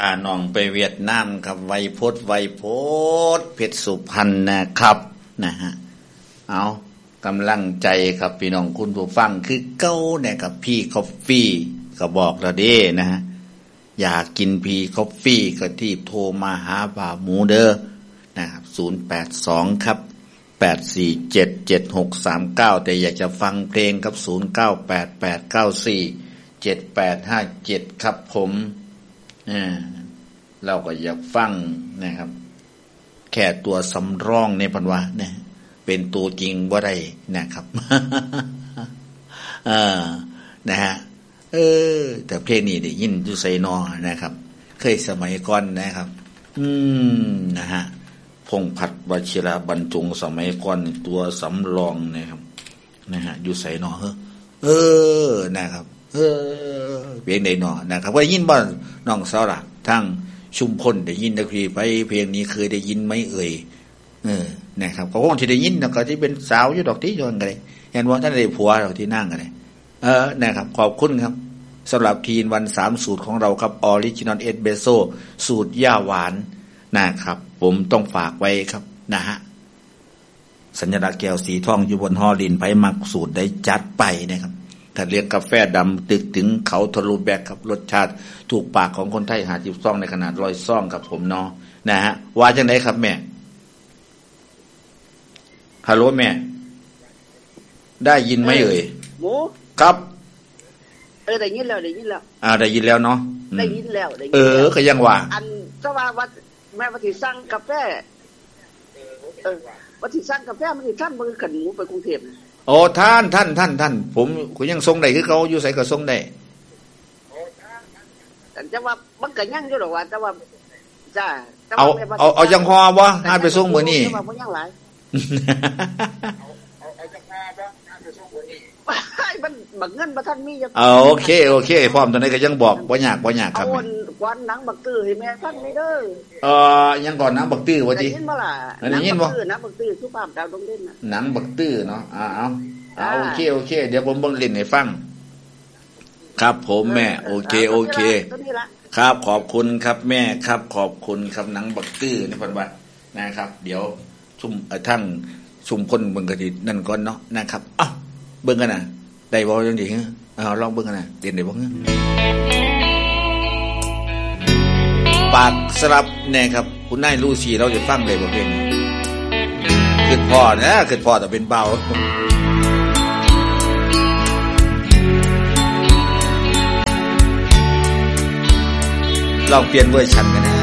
าน้องไปเวียดนามครับไวโพสเพชรสุพรรณนะครับนะฮะเอากำลังใจครับพี่น้องคุณผู้ฟังคือเก้าเนี่ยกับพี่คอฟฟี่ก็บอกเราเด้นะฮะอยากกินพี่คอฟฟี่ก็ที่โทรมาหาบ่าวหมูเด้อนะครับ082ครับ8477639แต่อยากจะฟังเพลงครับ0988947857ครับผมเราก็อยากฟังนะครับแค่ตัวสำรองในพันวะเนี่ยเป็นตัวจริงบ่ได้นะครับนะฮะแต่เพลงนี้ได้ยินอยู่ไสนอนะครับเคยสมัยก่อนนะครับนะฮะพงษ์พัฒน์วชิระบรรจงสมัยก่อนตัวสำรองนะครับนะฮะอยู่ไสนอนะครับเพลงใดนอนะครับว่ายินบ่น้องสาวล่ะทั้งชุมพลได้ยินตะกี้ไปเพลงนี้เคยได้ยินไหมเอ่ยนะครับก็คงสิได้ยินก็ที่เป็นสาวอยู่ดอกที่ย้อนกันเลยเห็นว่าท่านได้ผัวดอกที่นั่งกันเลยนะครับขอบคุณครับสำหรับทีนวัน3สูตรของเราครับออริจินอลเอสเปรสโซ่สูตรย่าหวานนะครับผมต้องฝากไว้ครับนะฮะสัญลักษณ์แก้วสีทองอยู่บนห่อดินไผมักสูตรได้จัดไปนะครับถ้าเรียกกาแฟดำตึกถึงเขาทะลุแบกครับรสชาติถูกปากของคนไทย50 ซองในขนาด100 ซองครับผมเนาะนะฮะว่าจังได๋ครับแม่ฮัลโหลแม่ได้ยินไหมเอ่ยหมูครับได้ยินแล้วได้ยินแล้วได้ยินแล้วเนาะได้ยินแล้วก็ยังว่าอันจะว่าแม่ว่าสิสั่งกาแฟว่าสิสั่งกาแฟมันสิท่านบ่คือกันหมูไปกรุงเทพโอ้ท่านผมยังส่งได้คือเขาอยู่ไสก็ส่งได้แต่ว่ามันก็ยังอยู่ดอกว่าแต่ว่าจ้าเอาจังฮอบ่หาไปส่งมื้อนี้ว่าบ่ยังหลายเอาจังฮอบ่หาไปส่งมื้อนี้มันบักเงินบ่ทันมีโอเคพร้อมตอนนี้ก็ยังบอกบ่ยากครับเอาวันหนังบักตื้อให้แม่ฟังนี่เด้อยังก่อนหนังบักตื้อว่าติได้ยินบ่ล่ะได้ยินบ่หนังบักตื้อสุภาพดาวดงเด่นน่ะหนังบักตื้อเนาะเอาโอเคเดี๋ยวผมเบิ่งเล่นให้ฟังครับผมแม่โอเคครับขอบคุณครับแม่ครับขอบคุณครับหนังบักตื้อนี่เพิ่นว่านะครับเดี๋ยวทั้งชุมพลเบิ่งกะทินั่นก่อนเนาะนะครับเบิ่งกันน่ะได้บ่จังซี่ลองเบิ่งกันน่ะเรียนได้บ่ปากสลับแน่ครับคุณนายลูซี่เราจะฟังได้บ่เพลงนี้คิดพอแต่เป็นเบาลองเปลี่ยนเวอร์ชันกันนะ